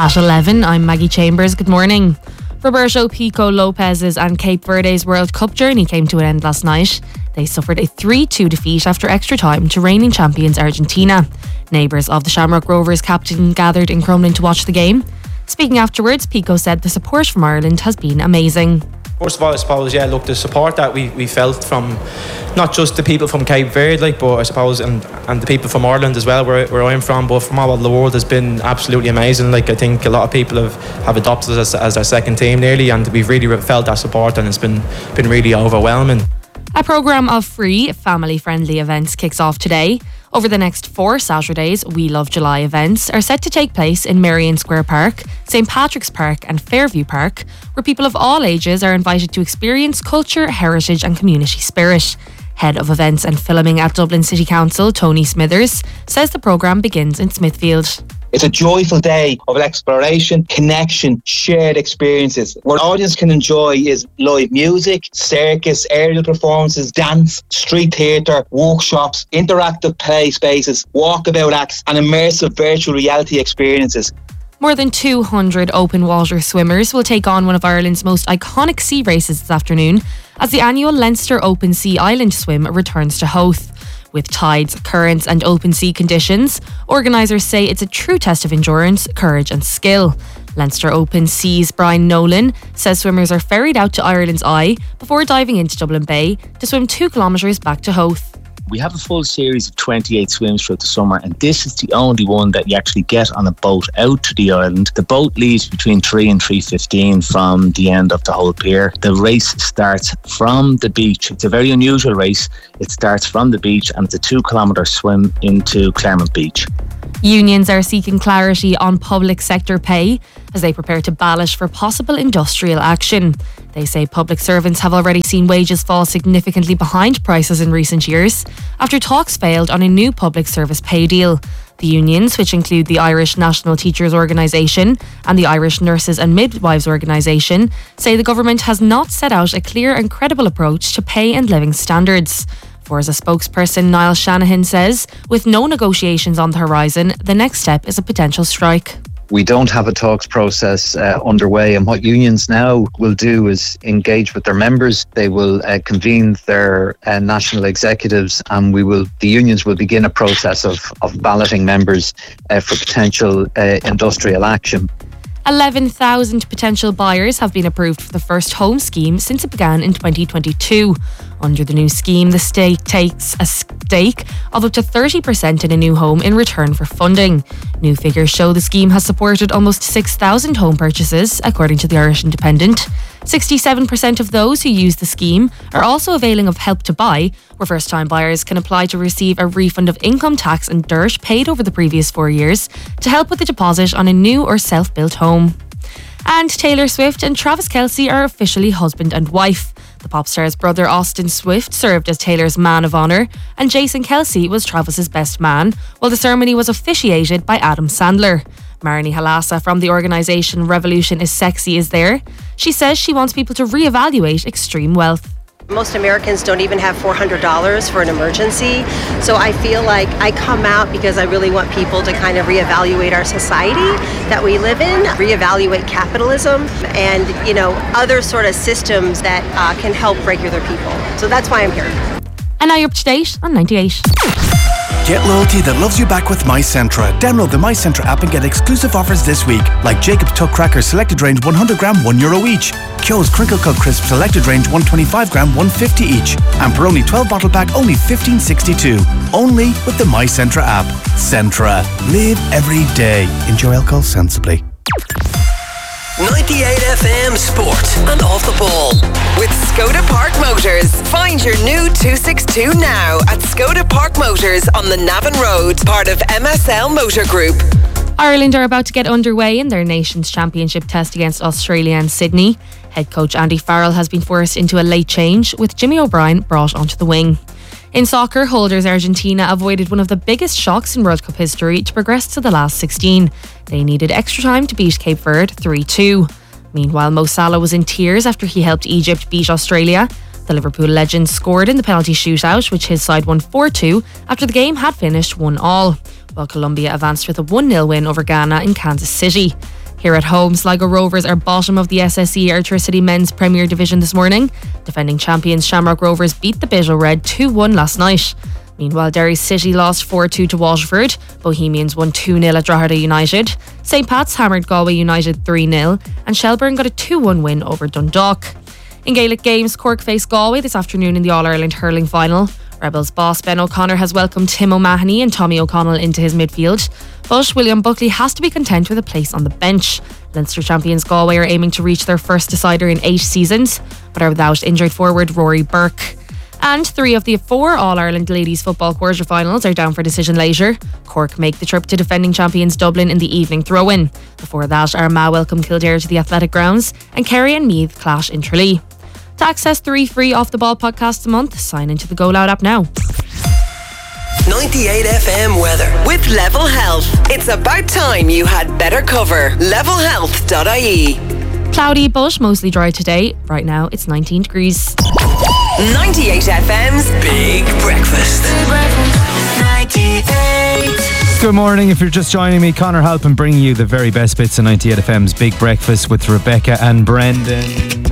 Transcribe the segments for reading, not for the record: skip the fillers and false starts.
At 11, I'm Maggie Chambers. Good morning. Roberto Pico Lopez's and Cape Verde's World Cup journey came to an end last night. They suffered a 3-2 defeat after extra time to reigning champions Argentina. Neighbours of the Shamrock Rovers captain gathered in Crumlin to watch the game. Speaking afterwards, Pico said the support from Ireland has been amazing. First of all, I suppose, the support that we felt from not just the people from Cape Verde, but I suppose, and the people from Ireland as well, where I'm from, but from all over the world, has been absolutely amazing. I think a lot of people have adopted us as their second team nearly, and we've really felt that support, and it's been really overwhelming. A programme of free, family-friendly events kicks off today. Over the next 4 Saturdays, We Love July events are set to take place in Merrion Square Park, St Patrick's Park and Fairview Park, where people of all ages are invited to experience culture, heritage and community spirit. Head of Events and Filming at Dublin City Council, Tony Smithers, says the programme begins in Smithfield. It's a joyful day of exploration, connection, shared experiences. What audience can enjoy is live music, circus, aerial performances, dance, street theatre, workshops, interactive play spaces, walkabout acts and immersive virtual reality experiences. More than 200 open water swimmers will take on one of Ireland's most iconic sea races this afternoon as the annual Leinster Open Sea Island Swim returns to Howth. With tides, currents and open sea conditions, organisers say it's a true test of endurance, courage and skill. Leinster Open Sea's Brian Nolan says swimmers are ferried out to Ireland's Eye before diving into Dublin Bay to swim 2 kilometres back to Howth. We have a full series of 28 swims throughout the summer, and this is the only one that you actually get on a boat out to the island. The boat leaves between 3 and 3:15 from the end of the whole pier. The race starts from the beach. It's a very unusual race. It starts from the beach and it's a 2-kilometre swim into Claremont Beach. Unions are seeking clarity on public sector pay as they prepare to ballot for possible industrial action. They say public servants have already seen wages fall significantly behind prices in recent years after talks failed on a new public service pay deal. The unions, which include the Irish National Teachers Organisation and the Irish Nurses and Midwives Organisation, say the government has not set out a clear and credible approach to pay and living standards. Forza spokesperson Niall Shanahan says, with no negotiations on the horizon, the next step is a potential strike. We don't have a talks process underway, and what unions now will do is engage with their members. They will convene their national executives, and the unions will begin a process of balloting members for potential industrial action. 11,000 potential buyers have been approved for the First Home scheme since it began in 2022. Under the new scheme, the state takes a stake of up to 30% in a new home in return for funding. New figures show the scheme has supported almost 6,000 home purchases, according to the Irish Independent. 67% of those who use the scheme are also availing of Help to Buy, where first-time buyers can apply to receive a refund of income tax and dirt paid over the previous 4 years to help with the deposit on a new or self-built home. And Taylor Swift and Travis Kelce are officially husband and wife. The pop star's brother Austin Swift served as Taylor's man of honour, and Jason Kelce was Travis's best man, while the ceremony was officiated by Adam Sandler. Marnie Halassa from the organisation Revolution is Sexy is there. She says she wants people to reevaluate extreme wealth. Most Americans don't even have $400 for an emergency. So I feel like I come out because I really want people to kind of reevaluate our society that we live in, reevaluate capitalism and, other sort of systems that can help regular people. So that's why I'm here. And now you're up to date on 98. Get loyalty that loves you back with MyCentra. Download the MyCentra app and get exclusive offers this week, like Jacob's Tuck Crackers Selected Range 100 gram €1 each, Kyo's Crinkle Cut Crisp Selected Range 125 gram $1.50 each, and Peroni 12 bottle pack only $15.62. Only with the MyCentra app. Centra. Live every day. Enjoy alcohol sensibly. 98 FM Sport and Off the Ball with Skoda Park Motors. Find your new 262 now at Skoda Park Motors on the Navan Road, part of MSL Motor Group. Ireland are about to get underway in their Nations Championship test against Australia and Sydney. Head coach Andy Farrell has been forced into a late change, with Jimmy O'Brien brought onto the wing. In soccer, holders Argentina avoided one of the biggest shocks in World Cup history to progress to the last 16. They needed extra time to beat Cape Verde 3-2. Meanwhile, Mo Salah was in tears after he helped Egypt beat Australia. The Liverpool legend scored in the penalty shootout, which his side won 4-2 after the game had finished 1-1, while Colombia advanced with a 1-0 win over Ghana in Kansas City. Here at home, Sligo Rovers are bottom of the SSE Airtricity Men's Premier Division this morning. Defending champions Shamrock Rovers beat the Biddle Red 2-1 last night. Meanwhile, Derry City lost 4-2 to Waterford. Bohemians won 2-0 at Drogheda United. St Pat's hammered Galway United 3-0. And Shelburne got a 2-1 win over Dundalk. In Gaelic games, Cork face Galway this afternoon in the All-Ireland hurling final. Rebels boss Ben O'Connor has welcomed Tim O'Mahony and Tommy O'Connell into his midfield. But William Buckley has to be content with a place on the bench. Leinster champions Galway are aiming to reach their first decider in 8 seasons, but are without injured forward Rory Burke. And 3 of the 4 All-Ireland ladies football quarter-finals are down for decision later. Cork make the trip to defending champions Dublin in the evening throw-in. Before that, Armagh welcome Kildare to the Athletic Grounds and Kerry and Meath clash in Tralee. To access 3 free Off The Ball podcasts a month, sign into the Go Loud app now. 98 FM weather with Level Health. It's about time you had better cover. Levelhealth.ie. Cloudy but mostly dry today. Right now it's 19 degrees. 98 FM's Big Breakfast. 98. Good morning. If you're just joining me, Conor Halpin bringing you the very best bits of 98 FM's Big Breakfast with Rebecca and Brendan.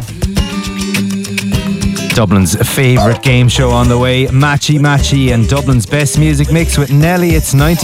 Dublin's favourite game show on the way, Matchy Matchy, and Dublin's best music mix with Nelly. It's 90.